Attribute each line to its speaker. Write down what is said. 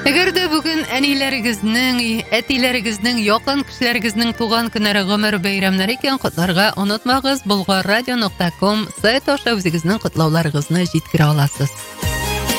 Speaker 1: Әгәр дә бүген әниләрегезнең, әтиләрегезнең, якын кешеләрегезнең туган көннәре, гомер бәйрәмнәре икән, котларга онытмагыз. Bulgarradio.com сайты аша үзегезнең котлауларыгызны җиткерә аласыз.